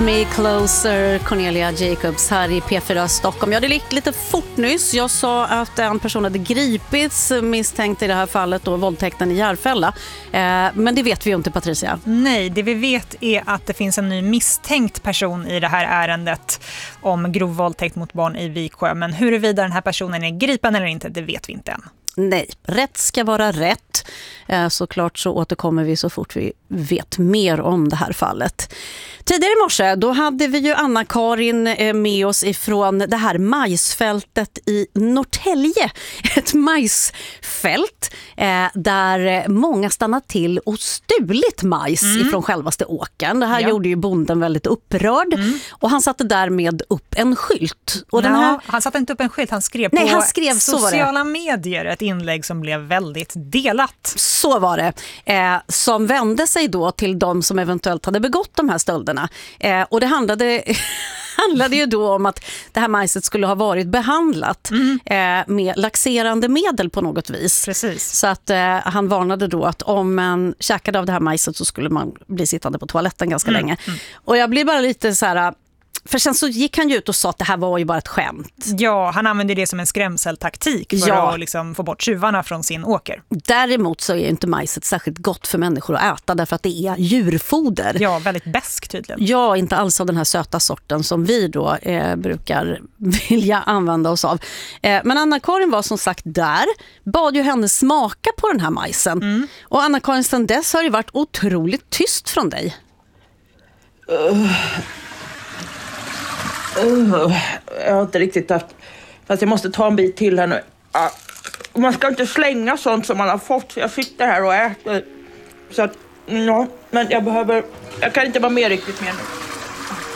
Me Closer, Cornelia Jacobs här i P4 Stockholm. Ja, det gick lite fort nyss. Jag sa att en person hade gripits misstänkt i det här fallet då, våldtäkten i Järfälla. Men det vet vi ju inte, Patricia. Nej, det vi vet är att det finns en ny misstänkt person i det här ärendet om grov våldtäkt mot barn i Viksjö. Men huruvida den här personen är gripen eller inte, det vet vi inte än. Nej, rätt ska vara rätt. Såklart så återkommer vi så fort vi vet mer om det här fallet. Tidigare i morse då hade vi ju Anna-Karin med oss ifrån det här majsfältet i Norrtälje. Ett majsfält där många stannat till och stulit majs ifrån självaste åkern. Det här gjorde ju bonden väldigt upprörd. Och han satte därmed upp en skylt. Och han satte inte upp en skylt, han skrev på sociala medier ett inlägg som blev väldigt delat. Så var det. Som vände sig då till de som eventuellt hade begått de här stölderna. Och det handlade ju då om att det här majset skulle ha varit behandlat med laxerande medel på något vis. Precis. Så att han varnade då att om man käkade av det här majset så skulle man bli sittande på toaletten ganska länge. Och jag blir bara lite så här... För sen så gick han ju ut och sa att det här var ju bara ett skämt. Ja, han använde det som en skrämseltaktik för att liksom få bort tjuvarna från sin åker. Däremot så är inte majset särskilt gott för människor att äta därför att det är djurfoder. Ja, väldigt besk tydligen. Ja, inte alls av den här söta sorten som vi då brukar vilja använda oss av. Men Anna-Karin var som sagt där, bad ju henne smaka på den här majsen. Och Anna-Karin sedan dess har ju varit otroligt tyst från dig. Jag har inte riktigt haft... Fast jag måste ta en bit till här nu. Man ska inte slänga sånt som man har fått. Jag sitter här och äter. Så att, ja, men jag kan inte vara med riktigt mer nu.